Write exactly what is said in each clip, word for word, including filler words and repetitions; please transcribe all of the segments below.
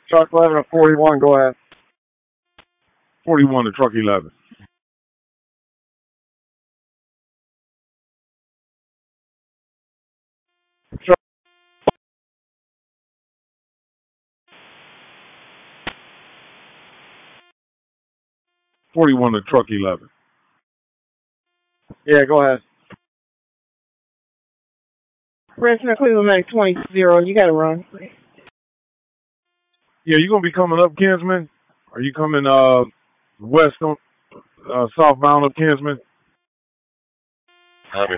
Truck eleven to forty-one, go ahead. forty-one to truck eleven. Truck forty-one to truck eleven. Yeah, go ahead. President Cleveland Medic twenty zero, you gotta run. Yeah, you gonna be coming up, Kinsman? Are you coming uh west on uh, southbound of Kinsman? Okay.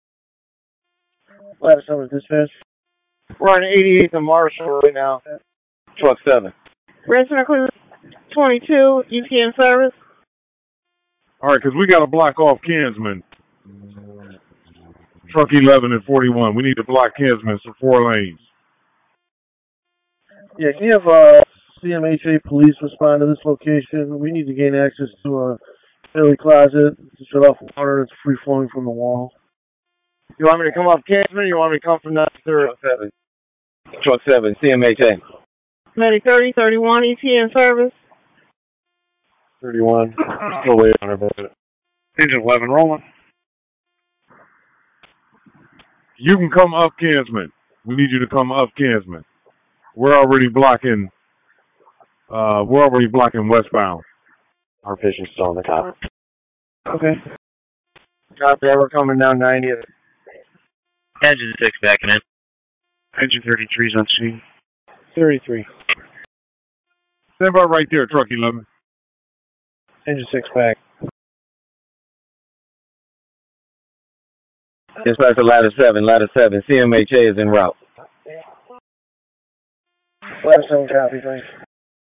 Last number dispatch. We're on eighty-eighth and Marshall right now. Truck seven. President Cleveland twenty-two, E T N service. All right, because we got to block off Kinsman. Truck eleven and forty-one. We need to block Kinsman for four lanes. Yeah, can you have uh, C M H A police respond to this location? We need to gain access to a Philly closet to shut off water that's free flowing from the wall. You want me to come up Kinsman or you want me to come from that third? Truck seven. Truck seven, C M H A. Medic thirty thirty-one, E T N service. thirty-one. Still waiting on her budget. Engine eleven rolling. You can come up Kinsman. We need you to come up Kinsman. We're already blocking. Uh, we're already blocking westbound. Our patient's still on the top. Okay. Copy, we're coming down ninetieth. Engine six backing in. Engine thirty-three is on scene. thirty-three. Stand by right there, truck eleven. Engine six back. Dispatch to ladder seven, ladder seven. C M H A is en route. Ladder seven, copy, thanks.